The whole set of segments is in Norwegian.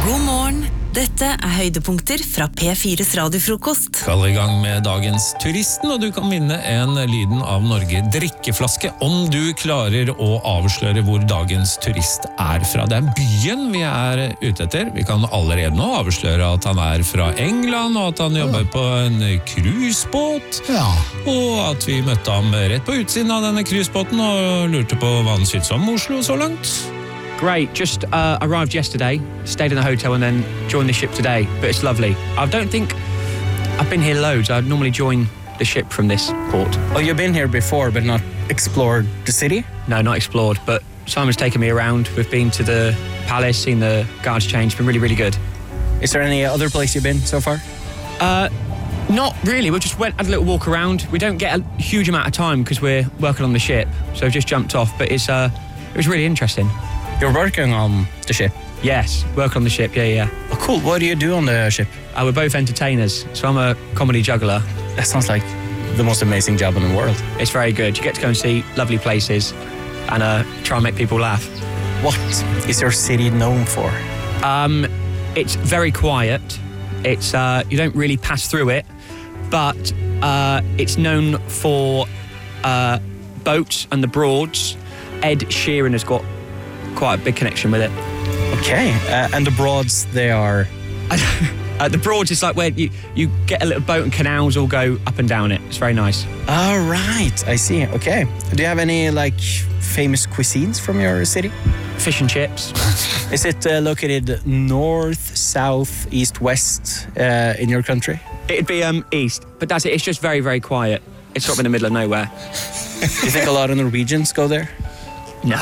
God morgen, dette høydepunkter fra P4's radiofrokost. Skal I gang med dagens Turisten, og du kan vinne en Lyden av Norge drikkeflaske om du klarer å avsløre hvor dagens turist fra. Det byen vi ute etter. Vi kan allerede nå avsløre at han fra England, og at han jobber på en cruisebåt. Ja. Og at vi møtte ham rett på utsiden av denne cruisebåten og lurte på hva han syntes om Oslo så langt. Great, just arrived yesterday, stayed in the hotel and then joined the ship today, but it's lovely. I don't think I've been here loads. I'd normally join the ship from this port. Oh, you've been here before but not explored the city? No, not explored, but Simon's taken me around. We've been to the palace, seen the guards change. It's been really, really good. Is there any other place you've been so far? Not really. We just had a little walk around. We don't get a huge amount of time because we're working on the ship, so I've just jumped off, but it was really interesting. You're working on the ship? Yes, working on the ship, yeah. Oh, cool. What do you do on the ship? We're both entertainers, so I'm a comedy juggler. That sounds like the most amazing job in the world. It's very good. You get to go and see lovely places and try and make people laugh. What is your city known for? It's very quiet. It's you don't really pass through it, but it's known for boats and the Broads. Ed Sheeran has got quite a big connection with it. Okay, and the Broads, they are? The Broads is like where you get a little boat and canals all go up and down it. It's very nice. All right, I see. Okay. Do you have any famous cuisines from your city? Fish and chips. Is it located north, south, east, west in your country? It'd be east, but that's it. It's just very, very quiet. It's sort of in the middle of nowhere. Do you think a lot of Norwegians go there? No.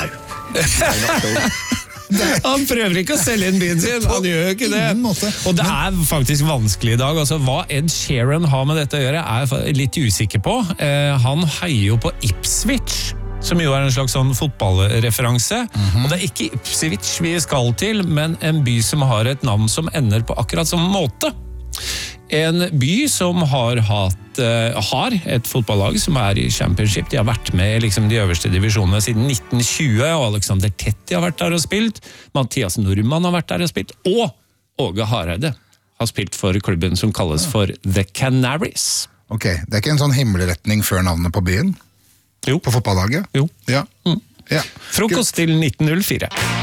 Han prøver ikke å selge inn byen sin, han gjør ikke det. Og det faktisk vanskelig I dag. Altså, hva Ed Sheeran har med dette å gjøre, jeg litt usikker på. Han heier jo på Ipswich, som jo en slags sånn fotballreferanse. Og det ikke Ipswich vi skal til, men en by som har et navn som ender på akkurat samme måte. En by som har et fotballag som I Championship. De har vært med I de øverste divisjonene siden 1920, og Alexander Tetti har vært der og spilt, Mathias Normann har vært der og spilt, og Åge Hareide har spilt for klubben som kalles for The Canaries. Ok, det ikke en sånn himmelretning før navnet på byen? Jo. På fotballaget? Jo. Ja. Ja. Frokost til 1904.